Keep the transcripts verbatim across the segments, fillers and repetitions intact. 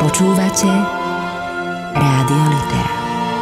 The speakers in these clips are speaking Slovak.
Počúvate Rádio Litera.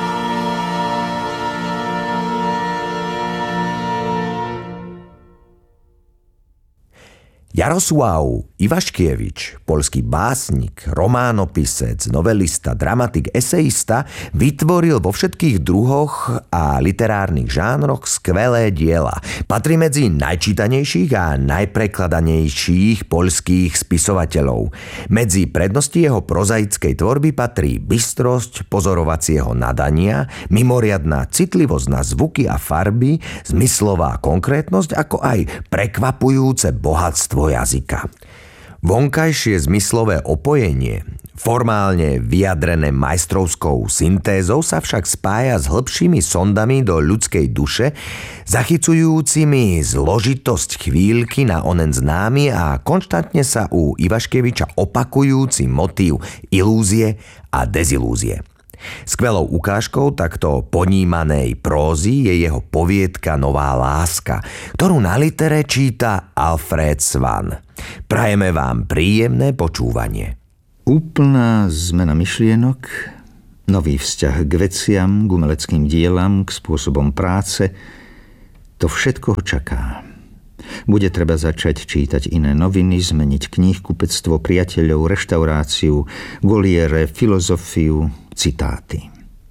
Jarosław Iwaśkiewicz, poľský básnik, románopisec, novelista, dramatik, esejista, vytvoril vo všetkých druhoch a literárnych žánroch skvelé diela. Patrí medzi najčítanejších a najprekladanejších poľských spisovateľov. Medzi prednosti jeho prozaickej tvorby patrí bystrosť pozorovacieho nadania, mimoriadna citlivosť na zvuky a farby, zmyslová konkrétnosť, ako aj prekvapujúce bohatstvo jazyka. Vonkajšie zmyslové opojenie, formálne vyjadrené majstrovskou syntézou, sa však spája s hĺbšími sondami do ľudskej duše, zachycujúcimi zložitosť chvíľky na onen známy a konštantne sa u Iwaśkiewicza opakujúci motív ilúzie a dezilúzie. Skvelou ukážkou takto ponímanej prózy je jeho poviedka Nová láska, ktorú na litere číta Alfred Svan. Prajeme vám príjemné počúvanie. Úplná zmena myšlienok, nový vzťah k veciam, k umeleckým dielam, k spôsobom práce, to všetko ho čaká. Bude treba začať čítať iné noviny, zmeniť knihkupectvo, priateľov, reštauráciu, goliere, filozofiu, citáty.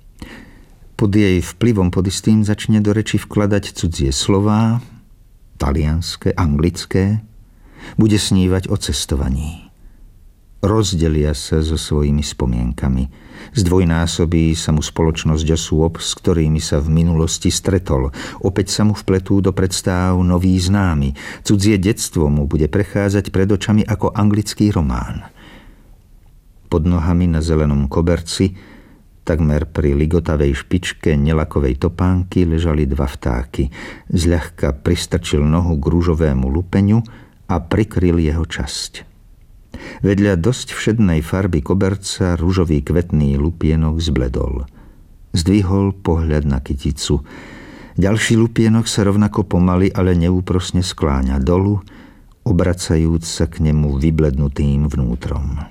Pod jej vplyvom pod istým začne do reči vkladať cudzie slová, talianské, anglické, bude snívať o cestovaní. Rozdelia sa so svojimi spomienkami. Zdvojnásobí sa mu spoločnosť osôb, s ktorými sa v minulosti stretol. Opäť sa mu vpletú do predstáv noví známi. Cudzie detstvo mu bude prechádzať pred očami ako anglický román. Pod nohami na zelenom koberci, takmer pri ligotavej špičke nelakovej topánky, ležali dva vtáky. Zľahka pristrčil nohu k rúžovému lupeňu a prikryl jeho časť. Vedľa dosť všednej farby koberca ružový kvetný lupienok zbledol. Zdvihol pohľad na kyticu. Ďalší lupienok sa rovnako pomaly, ale neúprosne skláňa dolu, obracajúc sa k nemu vyblednutým vnútrom.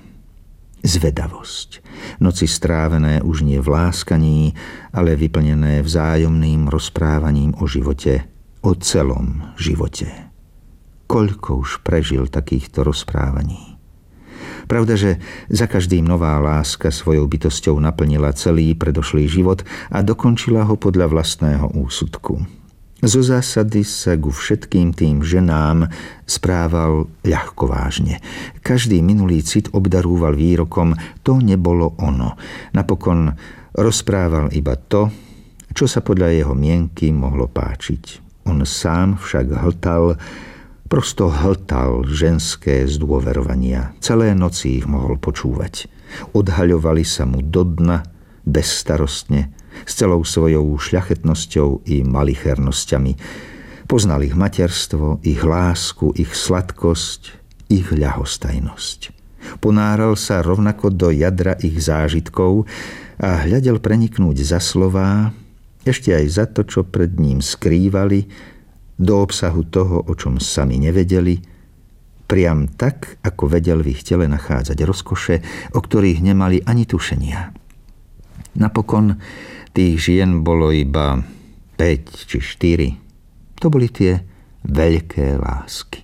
Zvedavosť. Noci strávené už nie v láskaní, ale vyplnené vzájomným rozprávaním o živote, o celom živote. Koľko už prežil takýchto rozprávaní. Pravda, že za každým nová láska svojou bytosťou naplnila celý predošlý život a dokončila ho podľa vlastného úsudku. Zo zásady sa ku všetkým tým ženám správal ľahkovážne. Každý minulý cit obdarúval výrokom "to nebolo ono". Napokon rozprával iba to, čo sa podľa jeho mienky mohlo páčiť. On sám však hltal, prosto hltal ženské zdôverovania. Celé noci ich mohol počúvať. Odhaľovali sa mu do dna, bezstarostne, s celou svojou šľachetnosťou i malichernosťami. Poznal ich materstvo, ich lásku, ich sladkosť, ich ľahostajnosť. Ponáral sa rovnako do jadra ich zážitkov a hľadel preniknúť za slová, ešte aj za to, čo pred ním skrývali, do obsahu toho, o čom sami nevedeli, priam tak, ako vedel v ich tele nachádzať rozkoše, o ktorých nemali ani tušenia. Napokon tých žien bolo iba päť či štyri. To boli tie veľké lásky.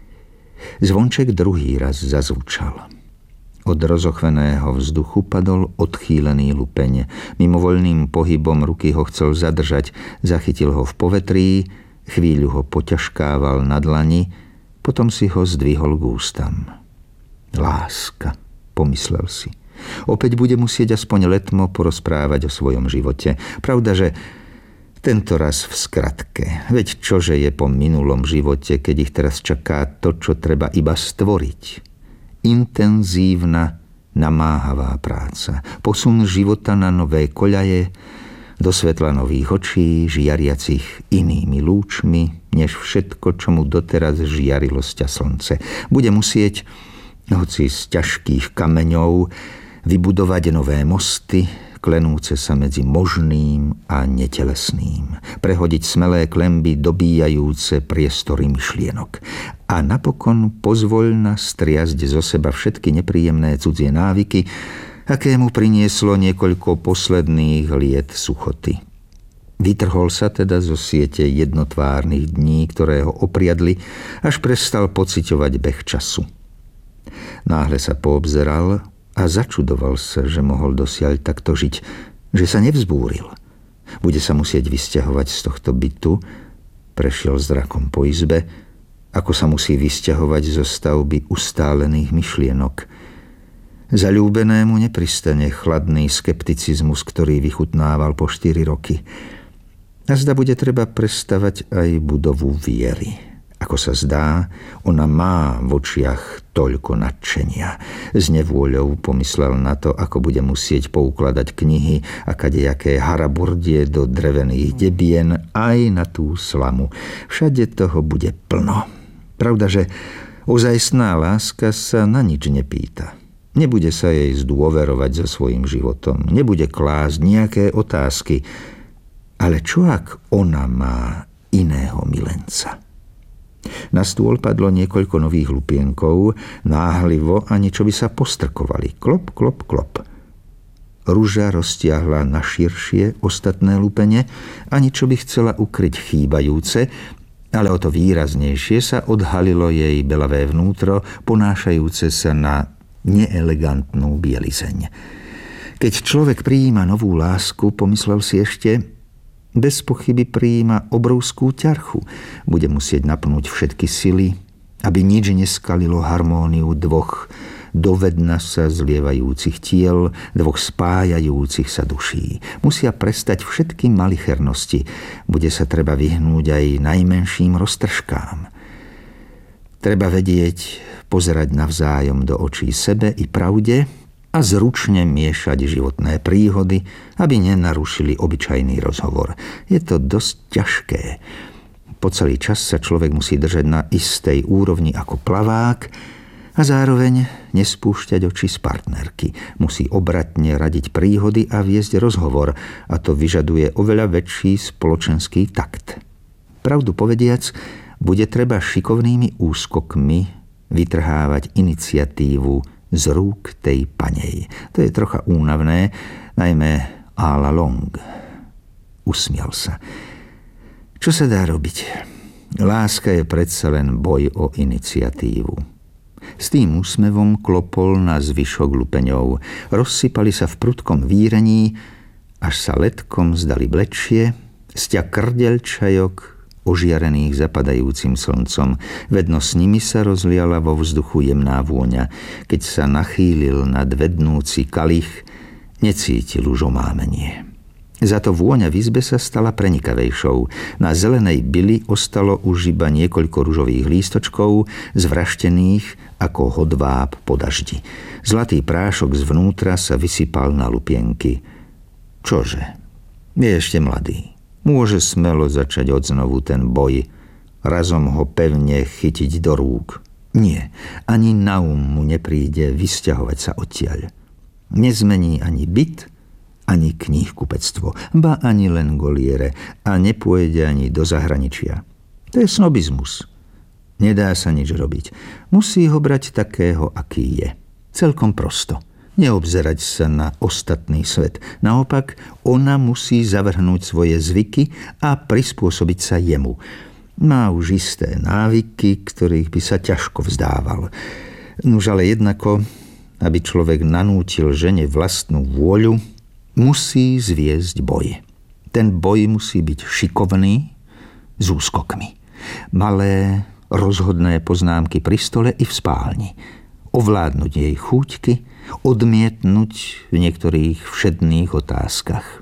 Zvonček druhý raz zazvučal. Od rozochveného vzduchu padol odchýlený lupeň. Mimovoľným pohybom ruky ho chcel zadržať, zachytil ho v povetrí, chvíľu ho poťažkával na dlani, potom si ho zdvihol k ústam. Láska, pomyslel si. Opäť bude musieť aspoň letmo porozprávať o svojom živote. Pravda, že tento raz v skratke. Veď čože je po minulom živote, keď ich teraz čaká to, čo treba iba stvoriť. Intenzívna, namáhavá práca. Posun života na nové koľaje, do svetla nových očí, žiariacich inými lúčmi, než všetko, čo mu doteraz žiarilo sťa slnce. Bude musieť, hoci z ťažkých kameňov, vybudovať nové mosty, klenúce sa medzi možným a netelesným, prehodiť smelé klemby dobíjajúce priestory myšlienok a napokon pozvoľna striasť zo seba všetky nepríjemné cudzie návyky, aké mu prinieslo niekoľko posledných liet suchoty. Vytrhol sa teda zo siete jednotvárnych dní, ktoré ho opriadli, až prestal pociťovať beh času. Náhle sa poobzeral a začudoval sa, že mohol dosiaľ takto žiť, že sa nevzbúril. Bude sa musieť vysťahovať z tohto bytu, prešiel zrakom po izbe, ako sa musí vysťahovať zo stavby ustálených myšlienok. Zaľúbenému nepristane chladný skepticizmus, ktorý vychutnával po štyri roky. A zda bude treba prestavať aj budovu viery. Ako sa zdá, ona má v očiach toľko nadšenia. S nevôľou pomyslel na to, ako bude musieť poukladať knihy a kadejaké haraburdie do drevených debien aj na tú slamu. Všade toho bude plno. Pravda, že ozajstná láska sa na nič nepýta. Nebude sa jej zdôverovať so svojím životom. Nebude klásť nejaké otázky. Ale čo ak ona má iného milenca? Na stôl padlo niekoľko nových lupienkov, náhlivo, ani čo by sa postrkovali. Klop, klop, klop. Ruža roztiahla na širšie ostatné lupene, ani čo by chcela ukryť chýbajúce, ale o to výraznejšie sa odhalilo jej belavé vnútro, ponášajúce sa na neelegantnú bielizeň. Keď človek prijíma novú lásku, pomyslel si ešte, bez pochyby prijíma obrovskú ťarchu. Bude musieť napnúť všetky sily, aby nič neskalilo harmóniu dvoch dovedna sa zlievajúcich tiel, dvoch spájajúcich sa duší. Musia prestať všetky malichernosti. Bude sa treba vyhnúť aj najmenším roztržkám. Treba vedieť pozerať navzájom do očí sebe i pravde a zručne miešať životné príhody, aby nenarušili obyčajný rozhovor. Je to dosť ťažké. Po celý čas sa človek musí držať na istej úrovni ako plavák a zároveň nespúšťať oči z partnerky. Musí obratne radiť príhody a viesť rozhovor, a to vyžaduje oveľa väčší spoločenský takt. Pravdu povediac, bude treba šikovnými úskokmi vytrhávať iniciatívu z rúk tej panej. To je trocha únavné, najmä à la longue. Usmial sa. Čo sa dá robiť? Láska je predsa len boj o iniciatívu. S tým úsmevom klopol na zvyšok lupeňov. Rozsypali sa v prudkom vírení, až sa letkom zdali blečie, sťa krdeľ čajok ožiarených zapadajúcim slncom. Vedno s nimi sa rozliala vo vzduchu jemná vôňa. Keď sa nachýlil nad vednúci kalich, necítil už omámenie. Za to vôňa v izbe sa stala prenikavejšou. Na zelenej bili ostalo už iba niekoľko ružových lístočkov, zvraštených ako hodváb po daždi. Zlatý prášok zvnútra sa vysypal na lupienky. Čože? Je ešte mladý. Môže smelo začať odznovu ten boj, razom ho pevne chytiť do rúk. Nie, ani na um mu nepríde vysťahovať sa odtiaľ. Nezmení ani byt, ani knihkupectvo, ba ani len goliere a nepôjde ani do zahraničia. To je snobizmus. Nedá sa nič robiť. Musí ho brať takého, aký je. Celkom prosto. Neobzerať sa na ostatný svet. Naopak, ona musí zavrhnúť svoje zvyky a prispôsobiť sa jemu. Má už isté návyky, ktorých by sa ťažko vzdával. Nuž ale jednako, aby človek nanútil žene vlastnú vôľu, musí zviesť boj. Ten boj musí byť šikovný, s úskokmi. Malé, rozhodné poznámky pri stole i v spálni. Ovládnuť jej chúťky, odmietnúť v niektorých všedných otázkach.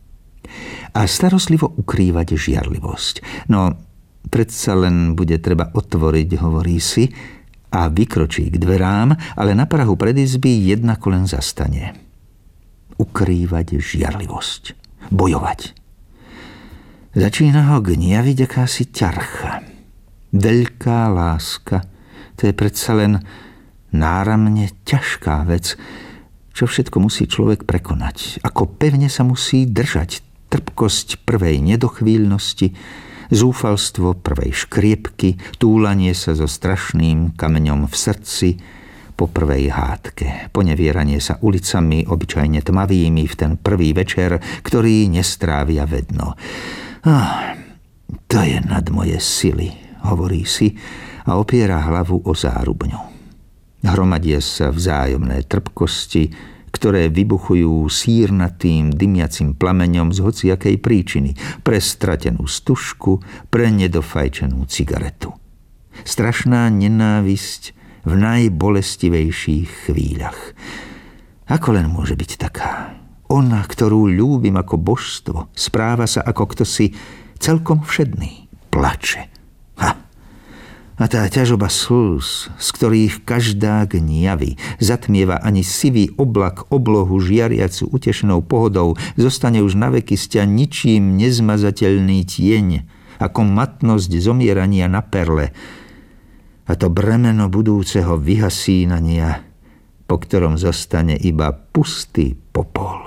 A starostlivo ukrývať žiarlivosť. No, predsa len bude treba otvoriť, hovorí si, a vykročí k dverám, ale na prahu pred izby jednako len zastane. Ukrývať žiarlivosť. Bojovať. Začína ho gniaviť akási ťarcha. Veľká láska, to je predsa len náramne ťažká vec čo všetko musí človek prekonať, ako pevne sa musí držať trpkosť prvej nedochvíľnosti, zúfalstvo prvej škriepky, túlanie sa so strašným kameňom v srdci po prvej hádke, ponevieranie sa ulicami obyčajne tmavými v ten prvý večer, ktorý nestrávia vedno. Ah, to je nad moje sily, hovorí si a opiera hlavu o zárubňu. Hromadia sa vzájomné trpkosti, ktoré vybuchujú sírnatým, dymiacim plameňom z hociakej príčiny, pre stratenú stužku, pre nedofajčenú cigaretu. Strašná nenávisť v najbolestivejších chvíľach. Ako len môže byť taká? Ona, ktorú ľúbim ako božstvo, správa sa ako ktosi celkom všedný, plače. Ha! A tá ťažoba slz, z ktorých každá gniavy zatmieva ani sivý oblak oblohu žiariacu utešenou pohodou, zostane už naveky sťa ničím nezmazateľný tieň, ako matnosť zomierania na perle. A to bremeno budúceho vyhasínania, po ktorom zostane iba pustý popol.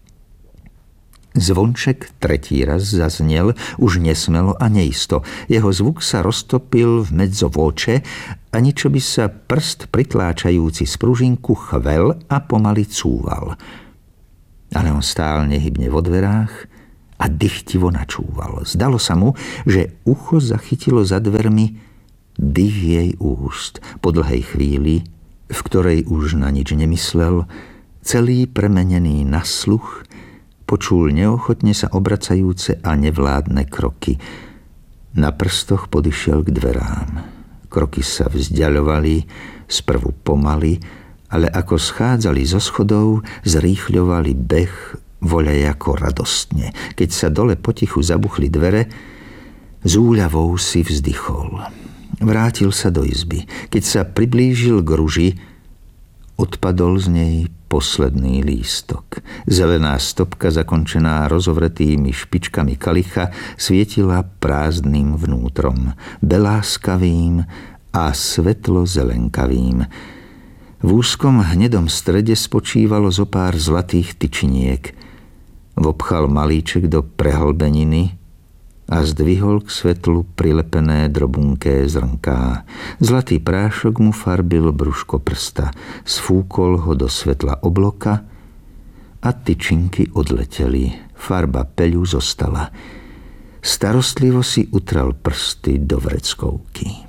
Zvonček tretí raz zaznel, už nesmelo a neisto. Jeho zvuk sa roztopil v medzovôče, ani čo by sa prst pritláčajúci z pružinku chvel a pomaly cúval. Ale on stál nehybne vo dverách a dychtivo načúval. Zdalo sa mu, že ucho zachytilo za dvermi dých jej úst. Po dlhej chvíli, v ktorej už na nič nemyslel, celý premenený na sluch, počul neochotne sa obracajúce a nevládne kroky. Na prstoch podišiel k dverám. Kroky sa vzdiaľovali, sprvu pomaly, ale ako schádzali zo schodov, zrýchľovali beh voľajako radostne. Keď sa dole potichu zabuchli dvere, s úľavou si vzdychol. Vrátil sa do izby. Keď sa priblížil k ruži, odpadol z nej posledný lístok. Zelená stopka, zakončená rozovretými špičkami kalicha, svietila prázdnym vnútrom, beláskavým a svetlo-zelenkavým. V úzkom hnedom strede spočívalo zo pár zlatých tyčiniek. Vopchal malíček do prehlbeniny a zdvihol k svetlu prilepené drobunké zrnká. Zlatý prášok mu farbil brúško prsta, sfúkol ho do svetla obloka a tyčinky odleteli. Farba peľu zostala. Starostlivo si utral prsty do vreckovky.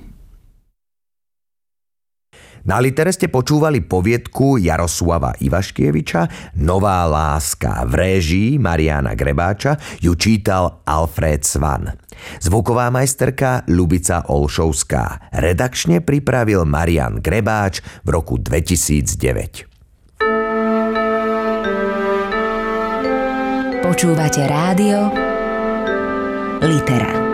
Na Litere ste počúvali poviedku Jaroslava Ivaškieviča Nová láska. V réžii Mariána Grebáča ju čítal Alfred Svan. Zvuková majsterka Ľubica Olšovská. Redakčne pripravil Marián Grebáč v roku dvetisícdeväť. Počúvate rádio Litera.